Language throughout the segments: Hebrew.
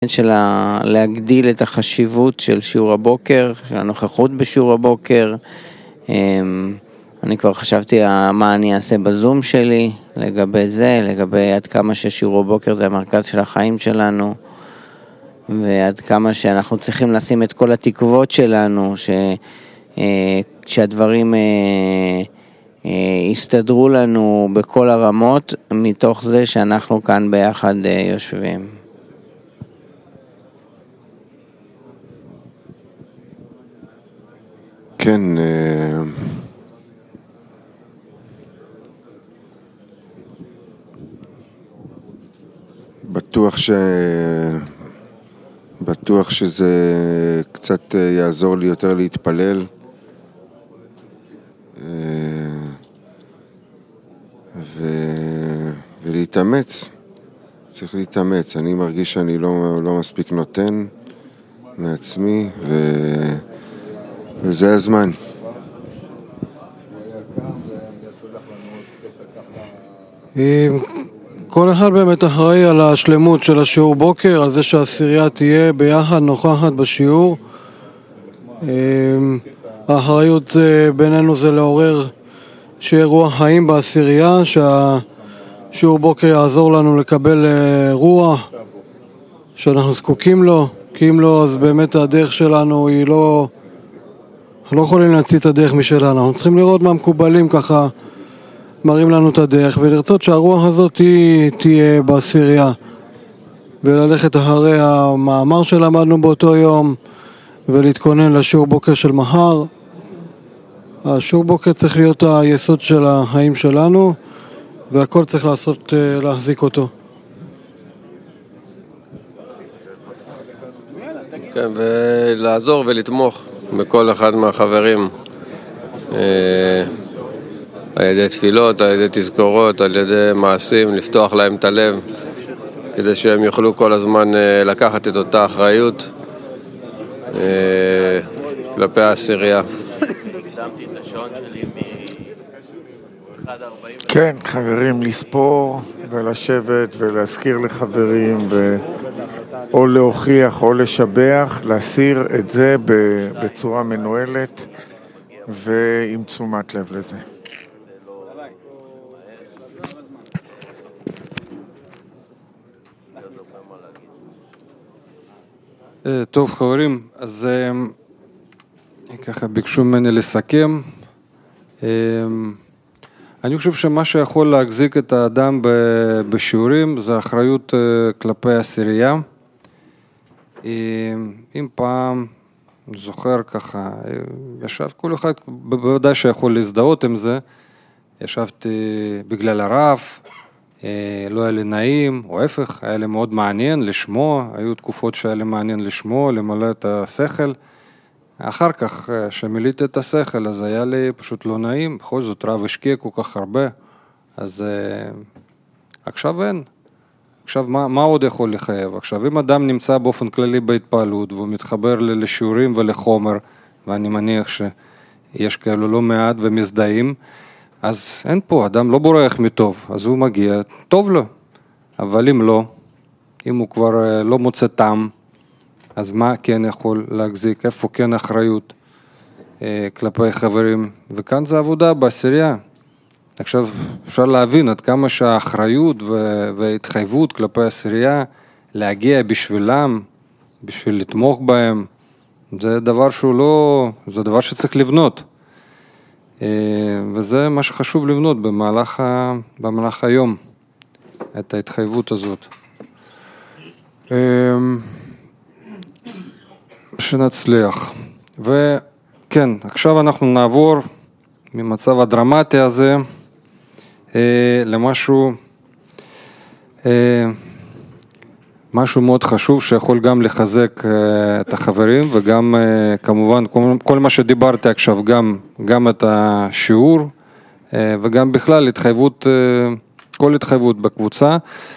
להגדיל את החשיבות של שיעור הבוקר, של הנוכחות בשיעור הבוקר. אני כבר חשבתי מה אני אעשה בזום שלי לגבי זה, לגבי עד כמה ששיעור הבוקר זה המרכז של החיים שלנו, ועד כמה שאנחנו צריכים לשים את כל התקוות שלנו, שהדברים יסתדרו לנו בכל הרמות, מתוך זה שאנחנו כאן ביחד יושבים. כן, בטוח שזה קצת יעזור לי יותר להתפלל, ולהתאמץ. צריך להתאמץ. אני מרגיש שאני לא מספיק נותן מעצמי, וזה הזמן. כל אחד באמת אחראי על השלמות של השיעור בוקר, על זה שהעשירייה תהיה ביחד נוכחת בשיעור. האחריות בינינו זה לעורר שיהיה רוח חיים בעשירייה, שהשיעור בוקר יעזור לנו לקבל רוח שאנחנו זקוקים לו, כי אם לא אז באמת הדרך שלנו היא לא יכולים להציע את הדרך משלנו. אנחנו צריכים לראות מה מקובלים ככה מראים לנו את הדרך, ולרצות שהרוח הזאת תהיה בעשירייה, וללכת אחרי המאמר שלמדנו באותו יום, ולהתכונן לשיעור בוקר של מחר. השיעור בוקר צריך להיות היסוד של החיים שלנו, והכל צריך להחזיק אותו. כן, ולעזור ולתמוך בכל אחד מהחברים. על ידי תפילות, על ידי תזכורות, על ידי מעשים, לפתוח להם את הלב, כדי שהם יוכלו כל הזמן לקחת את אותה אחריות כלפי העשירייה. כן, חברים, לספור ולשבת ולהזכיר לחברים, או להוכיח או לשבח, להסיר את זה בצורה מנוהלת ועם תשומת לב לזה. טוב חברים, אז ככה ביקשו ממני לסכם. אני חושב שמה שיכול להחזיק את האדם בשיעורים זה האחריות כלפי העשירייה. אם פעם זוכר ככה, ישב כל אחד בוודאי שיכול להזדהות עם זה, ישבתי בגלל הרב, לא היה לי נעים, או ההפך, היה לי מאוד מעניין לשמוע, היו תקופות שהיה לי מעניין לשמוע, למלא את השכל. אחר כך, שמילאתי את השכל, אז היה לי פשוט לא נעים, בכל זאת רב השקיע כל כך הרבה, אז עכשיו אין. עכשיו, מה עוד יכול לחייב? עכשיו, אם אדם נמצא באופן כללי בהתפעלות, והוא מתחבר לשיעורים ולחומר, ואני מניח שיש כאלו לא מעט ומזדהים, אז אין פה, אדם לא בורח מטוב, אז הוא מגיע, טוב לו. אבל אם לא, אם הוא כבר לא מוצא טעם, אז מה כן יכול להחזיק? איפה כן אחריות כלפי חברים? וכאן זה עבודה בעשירייה. עכשיו אפשר להבין עד כמה שהאחריות וההתחייבות כלפי העשירייה, להגיע בשבילם, בשביל לתמוך בהם, זה דבר שהוא לא, זה דבר שצריך לבנות. וזה מה שחשוב לבנות במהלך היום, את ההתחייבות הזאת. שנצליח. וכן, עכשיו אנחנו נעבור ממצב הדרמטי הזה למשהו משהו מאוד חשוב שיכול גם לחזק את החברים, וגם כמובן כל מה שדיברתי עכשיו, גם את השיעור, וגם בכלל התחייבות, כל התחייבות בקבוצה.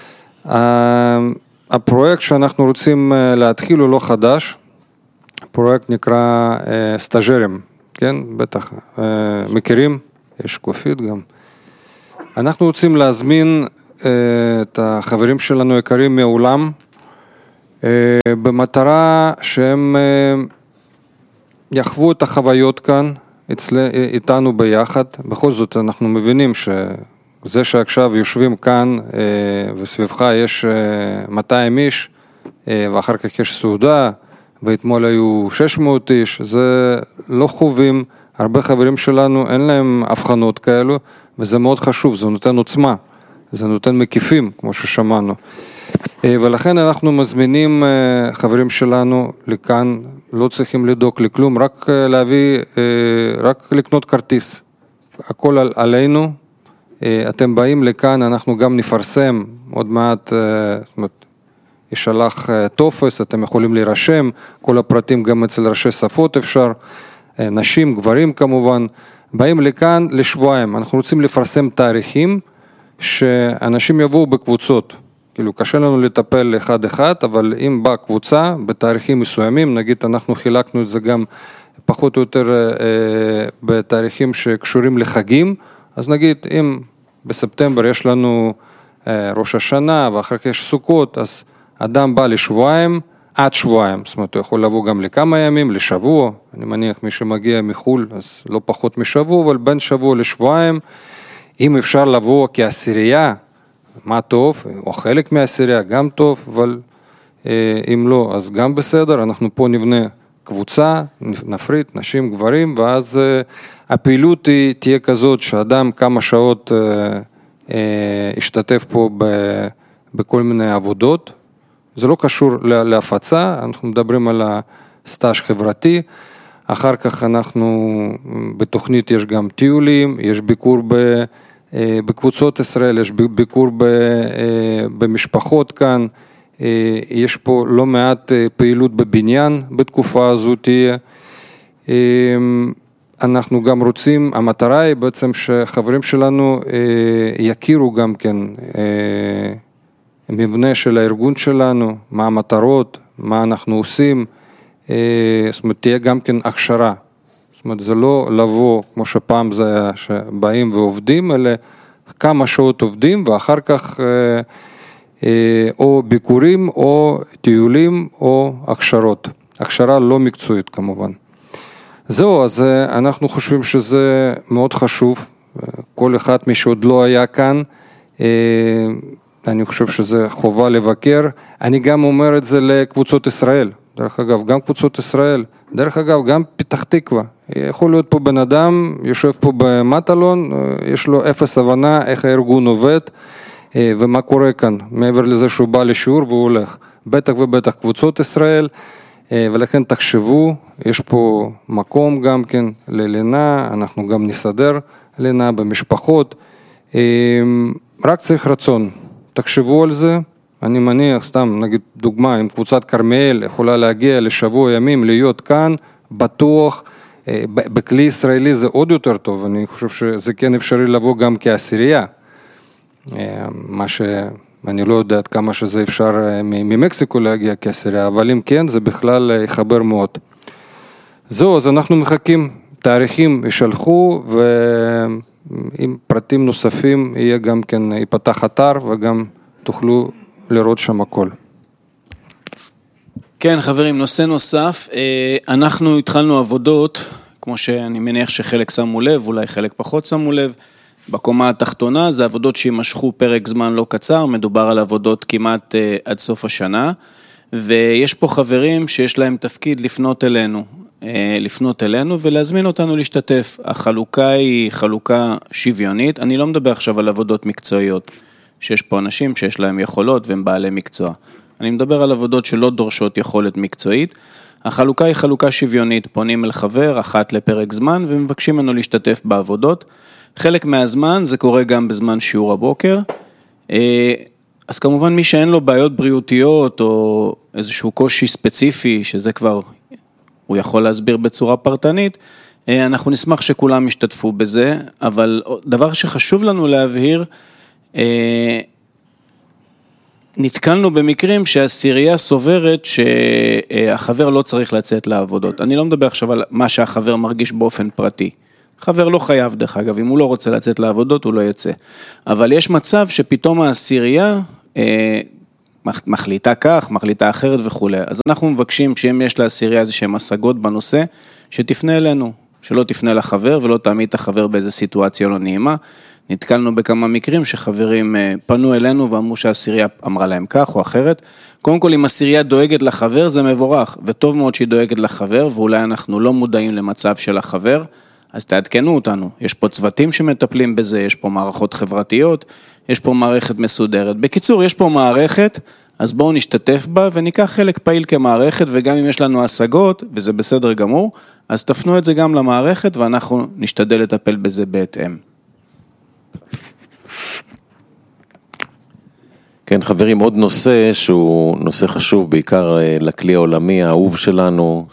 הפרויקט שאנחנו רוצים להתחיל הוא לא חדש, הפרויקט נקרא סטאז'רים, כן? בטח מכירים, יש שקופית גם. אנחנו רוצים להזמין את החברים שלנו יקרים מעולם, במטרה שהם יחוו את החוויות כאן איתנו ביחד. בכל זאת אנחנו מבינים שזה שעכשיו יושבים כאן וסביבך יש 200 איש ואחר כך יש סעודה ואתמול היו 600 איש, זה לא חווים. הרבה חברים שלנו אין להם הבחנות כאלו וזה מאוד חשוב, זה נותן עוצמה, זה נותן מקיפים כמו ששמענו. ולכן אנחנו מזמינים חברים שלנו לכאן, לא צריכים לדאוג לכלום, רק להביא, רק לקנות כרטיס. הכל עלינו, אתם באים לכאן, אנחנו גם נפרסם, עוד מעט ישלח טופס, אתם יכולים להירשם, כל הפרטים גם אצל ראשי שפות אפשר, נשים, גברים כמובן, באים לכאן לשבועיים, אנחנו רוצים לפרסם תאריכים, שאנשים יבואו בקבוצות, כאילו קשה לנו לטפל אחד, אבל אם באה קבוצה בתאריכים מסוימים, נגיד אנחנו חילקנו את זה גם פחות או יותר בתאריכים שקשורים לחגים, אז נגיד אם בספטמבר יש לנו ראש השנה ואחר כך יש סוכות, אז אדם בא לשבועיים, עד שבועיים, זאת אומרת הוא יכול לבוא גם לכמה ימים, לשבוע, אני מניח מי שמגיע מחול, אז לא פחות משבוע, אבל בין שבוע לשבועיים, אם אפשר לבוא כעשירייה, מה טוב, או חלק מהעשירייה גם טוב, אבל אם לא, אז גם בסדר, אנחנו פה נבנה קבוצה, נפריד, נשים, גברים, ואז הפעילות תהיה כזאת שאדם כמה שעות ישתתף פה בכל מיני עבודות, זה לא קשור להפצה, אנחנו מדברים על הסטאז' חברתי, אחר כך אנחנו, בתוכנית יש גם טיולים, יש ביקור בקבוצות ישראל, יש ביקור במשפחות כאן, יש פה לא מעט פעילות בבניין בתקופה הזו תהיה, אנחנו גם רוצים, המטרה היא בעצם שחברים שלנו יכירו גם כן מבנה של הארגון שלנו, מה המטרות, מה אנחנו עושים, זאת אומרת תהיה גם כן הכשרה, זאת אומרת זה לא לבוא כמו שפעם זה היה שבאים ועובדים, אלא כמה שעות עובדים ואחר כך או ביקורים או טיולים או הכשרות, הכשרה לא מקצועית כמובן. זהו, אז אנחנו חושבים שזה מאוד חשוב, כל אחד מי שעוד לא היה כאן, אני חושב שזה חובה לבקר, אני גם אומר את זה לקבוצות ישראל, דרך אגב, גם קבוצות ישראל, דרך אגב, גם פתח תקווה, יכול להיות פה בן אדם, יושב פה במטלון, יש לו אפס הבנה איך הארגון עובד, ומה קורה כאן, מעבר לזה שהוא בא לשיעור והוא הולך, בטח ובטח קבוצות ישראל, ולכן תחשבו, יש פה מקום גם כן ללינה, אנחנו גם נסדר לינה במשפחות, רק צריך רצון, תחשבו על זה, אני מניח, סתם נגיד דוגמה, אם קבוצת קרמיאל יכולה להגיע לשבוע ימים להיות כאן, בטוח, בכלי ישראלי זה עוד יותר טוב, אני חושב שזה כן אפשרי לבוא גם כעשירייה, מה שאני לא יודע עד כמה שזה אפשר ממקסיקו להגיע כעשירייה, אבל אם כן זה בכלל יחבר מאוד. זהו, אז אנחנו מחכים, תאריכים ישלחו ועם פרטים נוספים יהיה גם כן, ייפתח אתר וגם תוכלו לראות שם הכל. כן חברים, נושא נוסף, אנחנו התחלנו עבודות, כמו שאני מניח שחלק שמו לב, אולי חלק פחות שמו לב, בקומה התחתונה, זה עבודות שימשכו פרק זמן לא קצר, מדובר על עבודות כמעט עד סוף השנה, ויש פה חברים שיש להם תפקיד לפנות אלינו ולהזמין אותנו להשתתף. החלוקה היא חלוקה שוויונית, אני לא מדבר עכשיו על עבודות מקצועיות, שיש פה אנשים שיש להם יכולות והם בעלי מקצוע. אני מדבר על עבודות שלא דורשות יכולת מקצועית. החלוקה היא חלוקה שוויונית, פונים אל חבר אחת לפרק זמן ומבקשים ממנו להשתתף בעבודות. חלק מהזמן זה קורה גם בזמן שיעור הבוקר. אז כמובן מי שאין לו בעיות בריאותיות או איזשהו קושי ספציפי, שזה כבר הוא יכול להסביר בצורה פרטנית, אנחנו נשמח שכולם ישתתפו בזה, אבל דבר שחשוב לנו להבהיר, נתקלנו במקרים שהעשירייה סוברת שהחבר לא צריך לצאת לעבודות. אני לא מדבר עכשיו על מה שהחבר מרגיש באופן פרטי. חבר לא חייב דרך אגב, אם הוא לא רוצה לצאת לעבודות הוא לא יצא. אבל יש מצב שפתאום העשירייה מחליטה כך, מחליטה אחרת וכו'. אז אנחנו מבקשים שאם יש לעשירייה איזשהם השגות בנושא, שתפנה אלינו, שלא תפנה לחבר ולא תעמיד את החבר באיזו סיטואציה לא נעימה. נתקלנו בכמה מקרים שחברים פנו אלינו ואמרו שהעשירייה אמרה להם כך או אחרת. קודם כל, אם עשירייה דואגת לחבר זה מבורך, וטוב מאוד שהיא דואגת לחבר, ואולי אנחנו לא מודעים למצב של החבר, אז תעדכנו אותנו. יש פה צוותים שמטפלים בזה, יש פה מערכות חברתיות, יש פה מערכת מסודרת. בקיצור, יש פה מערכת, אז בואו נשתתף בה וניקח חלק פעיל כמערכת, וגם אם יש לנו השגות, וזה בסדר גמור, אז תפנו את זה גם למערכת, ואנחנו נשתדל לטפל בזה בהתאם. כן, חברים, עוד נושא שהוא נושא חשוב, בעיקר לכלי העולמי האהוב שלנו,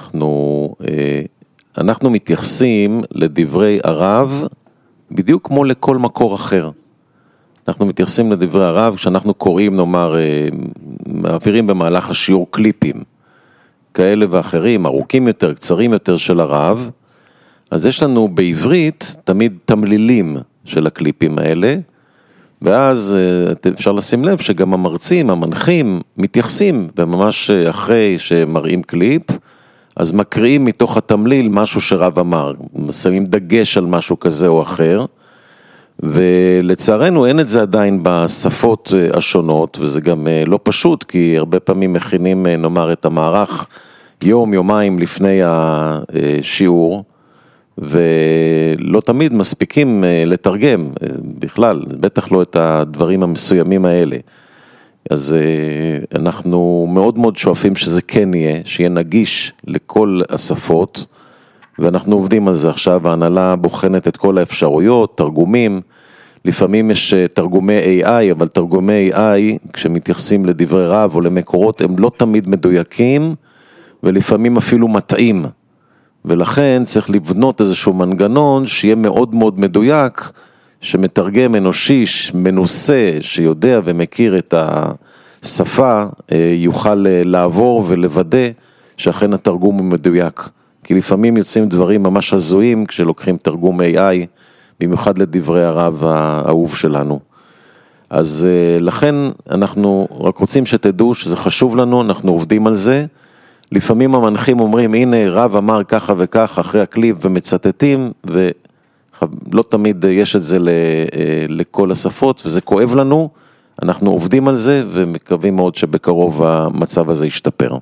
אנחנו מתייחסים לדברי הרב, בדיוק כמו לכל מקור אחר. אנחנו מתייחסים לדברי הרב, כשאנחנו קוראים, נאמר, מעבירים במהלך השיעור קליפים, כאלה ואחרים, ארוכים יותר, קצרים יותר של הרב, אז יש לנו בעברית תמיד תמלילים של הקליפים האלה, ואז אפשר לשים לב שגם המרצים, המנחים, מתייחסים, וממש אחרי שמראים קליפ, אז מקריאים מתוך התמליל משהו שרב אמר, שמים דגש על משהו כזה או אחר, ולצערנו אין את זה עדיין בשפות השונות, וזה גם לא פשוט, כי הרבה פעמים מכינים, נאמר, את המערך יומיים לפני השיעור, ולא תמיד מספיקים לתרגם בכלל, בטח לא את הדברים המסוימים האלה. אז אנחנו מאוד מאוד שואפים שזה כן יהיה, שיהיה נגיש לכל השפות, ואנחנו עובדים על זה עכשיו, ההנהלה בוחנת את כל האפשרויות, תרגומים, לפעמים יש תרגומי AI, אבל תרגומי AI, כשמתייחסים לדברי רב או למקורות, הם לא תמיד מדויקים, ולפעמים אפילו מטעים. ולכן צריך לבנות איזשהו מנגנון שיהיה מאוד מאוד מדויק, שמתרגם אנושי, מנוסה, שיודע ומכיר את השפה, יוכל לעבור ולוודא שאכן התרגום הוא מדויק. כי לפעמים יוצאים דברים ממש הזויים כשלוקחים תרגום AI, במיוחד לדברי הרב האהוב שלנו. אז לכן אנחנו רק רוצים שתדעו שזה חשוב לנו, אנחנו עובדים על זה, לפעמים המנחים אומרים, הנה רב אמר ככה וככה אחרי הקליפ ומצטטים, ולא תמיד יש את זה לכל השפות, וזה כואב לנו, אנחנו עובדים על זה, ומקווים מאוד שבקרוב המצב הזה ישתפר.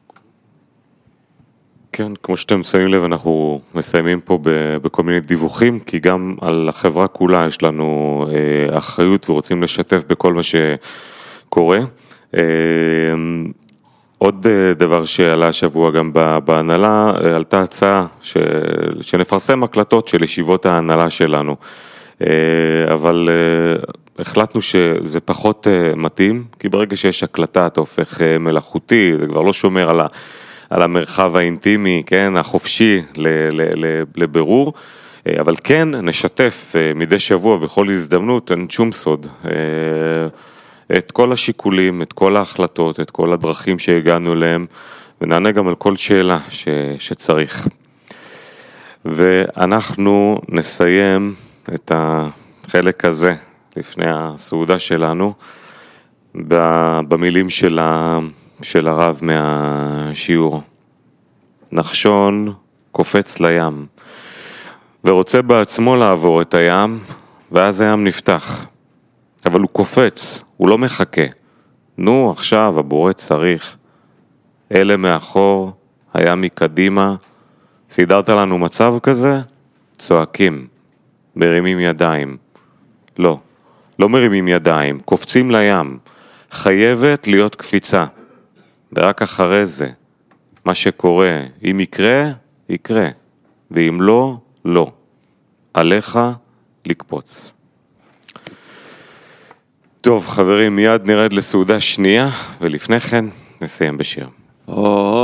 כן, כמו שאתם שמים לב, אנחנו מסיימים פה בכל מיני דיווחים, כי גם על החברה כולה יש לנו אחריות, ורוצים לשתף בכל מה שקורה. עוד דבר שעלה השבוע גם בהנהלה, עלתה הצעה שנפרסם הקלטות של ישיבות ההנהלה שלנו, אבל החלטנו שזה פחות מתאים, כי ברגע שיש הקלטה אתה הופך מלאכותי, זה כבר לא שומר על המרחב האינטימי, כן, החופשי לבירור, אבל כן נשתף מדי שבוע בכל הזדמנות, אין שום סוד, את כל השיקולים, את כל ההחלטות, את כל הדרכים שהגענו אליהם, ונענה גם על כל שאלה שצריך. ואנחנו נסיים את החלק הזה, לפני הסעודה שלנו, במילים של הרב מהשיעור. נחשון קופץ לים, ורוצה בעצמו לעבור את הים, ואז הים נפתח. אבל הוא קופץ, הוא לא מחכה. נו, עכשיו הבורא צריך. אלה מאחור, היה מקדימה. סידרת לנו מצב כזה? צועקים, מרימים ידיים. לא מרימים ידיים, קופצים לים. חייבת להיות קפיצה. ורק אחרי זה, מה שקורה, אם יקרה, יקרה. ואם לא, לא. עליך לקפוץ. טוב, חברים, מיד נרד לסעודה שנייה, ולפני כן נסיים בשיר.